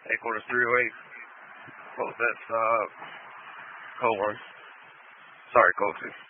Headquarters 308. Close that stop. Code 1. Sorry, code 2.